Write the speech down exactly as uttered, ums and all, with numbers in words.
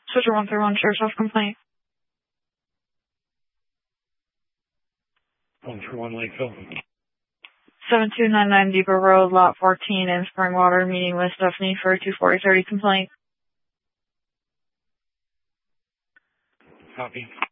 Switcher one three one, Sheriff's Office complaint. one three one Lakeville. seven two nine nine Depot Road, Lot fourteen in Springwater, meeting with Stephanie for two forty thirty complaint. Copy.